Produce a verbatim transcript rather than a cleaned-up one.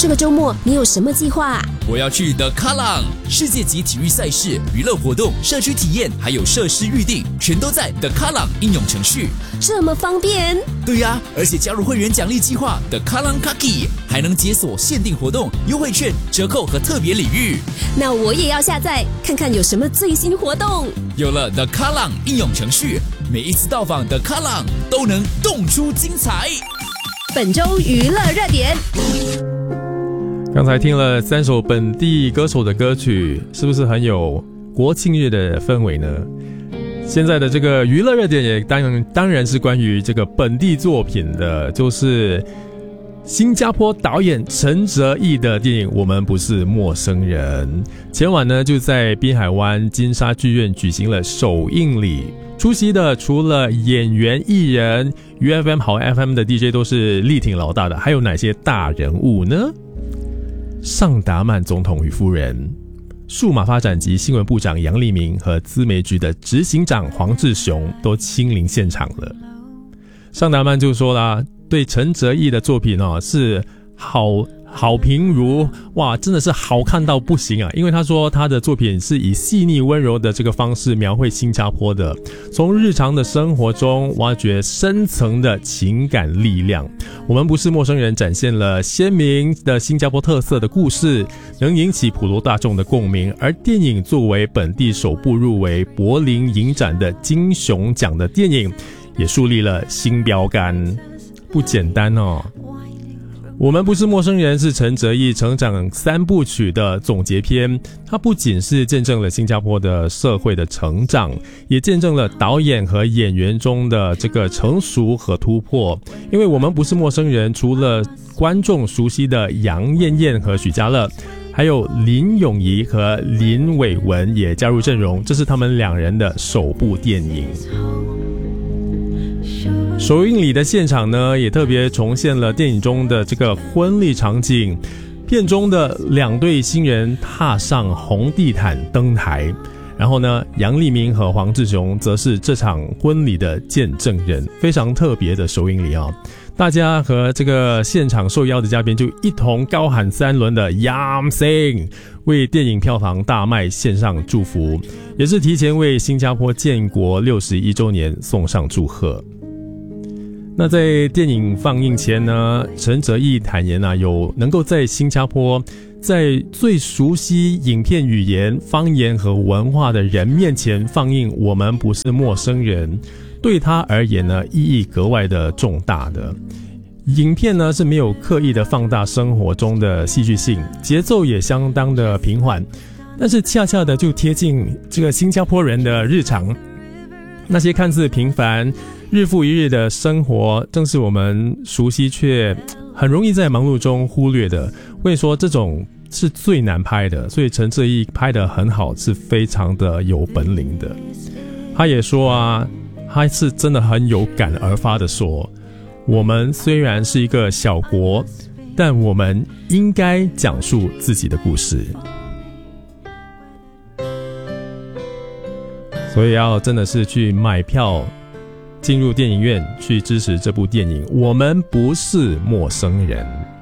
这个周末你有什么计划啊？ 我要去 The Kallang 世界级体育赛事、娱乐活动、社区体验，还有设施预定，全都在 The Kallang 应用程序。 这么方便？ 对呀、啊，而且加入会员奖励计划 The Kallang Kaki， 还能解锁限定活动、优惠券、折扣和特别礼遇。 那我也要下载看看有什么最新活动。 有了 The Kallang 应用程序，每一次到访 The Kallang 都能动出精彩。 本周娱乐热点。 刚才听了三首本地歌手的歌曲，是不是很有国庆日的氛围呢？现在的这个娱乐热点也当然当然是关于这个本地作品的，就是新加坡导演陈哲艺的电影《我们不是陌生人》。前晚呢，就在滨海湾金沙剧院举行了首映礼。出席的除了演员、艺人、U F M 好 F M 的 D J 都是力挺老大的，还有哪些大人物呢？尚达曼总统与夫人、数码发展及新闻部长杨立明和资媒局的执行长黄志雄都亲临现场了。尚达曼就说啦，对陈哲艺的作品哦是好好评如哇，真的是好看到不行啊！因为他说他的作品是以细腻温柔的这个方式描绘新加坡的，从日常的生活中挖掘深层的情感力量。我们不是陌生人展现了鲜明的新加坡特色的故事，能引起普罗大众的共鸣。而电影作为本地首部入围柏林影展的金熊奖的电影，也树立了新标杆，不简单哦。我们不是陌生人是陈哲艺成长三部曲的总结篇，它不仅是见证了新加坡的社会的成长，也见证了导演和演员中的这个成熟和突破。因为我们不是陌生人，除了观众熟悉的杨艳艳和许家乐，还有林永怡和林伟文也加入阵容，这是他们两人的首部电影。首映礼的现场呢，也特别重现了电影中的这个婚礼场景。片中的两对新人踏上红地毯登台，然后呢，杨立明和黄志雄则是这场婚礼的见证人，非常特别的首映礼啊！大家和这个现场受邀的嘉宾就一同高喊三轮的 Yam Sing， 为电影票房大卖献上祝福，也是提前为新加坡建国六十一周年送上祝贺。那在电影放映前呢，陈哲艺坦言啊，有能够在新加坡，在最熟悉影片语言、方言和文化的人面前放映《我们不是陌生人》，对他而言呢，意义格外的重大的。影片呢是没有刻意的放大生活中的戏剧性，节奏也相当的平缓，但是恰恰的就贴近这个新加坡人的日常。那些看似平凡日复一日的生活，正是我们熟悉却很容易在忙碌中忽略的。我跟你说，这种是最难拍的，所以陈哲艺拍得很好，是非常的有本领的。他也说啊，他是真的很有感而发的说，我们虽然是一个小国，但我们应该讲述自己的故事。所以要真的是去买票进入电影院去支持这部电影，我们不是陌生人。